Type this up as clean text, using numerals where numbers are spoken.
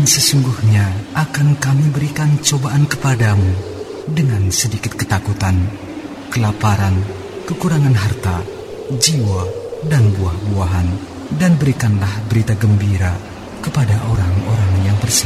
sesungguhnya akan kami berikan cobaan kepadamu dengan sedikit ketakutan, kelaparan, kekurangan harta, jiwa, dan buah-buahan. Dan berikanlah berita gembira kepada orang-orang yang bersabar.